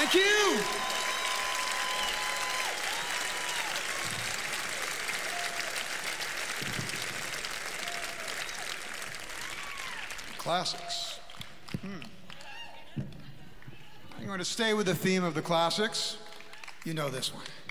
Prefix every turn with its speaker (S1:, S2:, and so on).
S1: Thank you. Classics. I'm going to stay with the theme of the classics. You know this one.